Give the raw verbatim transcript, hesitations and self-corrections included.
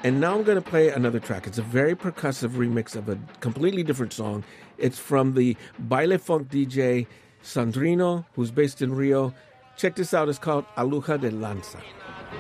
And now I'm going to play another track. It's a very percussive remix of a completely different song. It's from the baile funk D J Sandrino, who's based in Rio. Check this out. It's called Aluja de Lanza.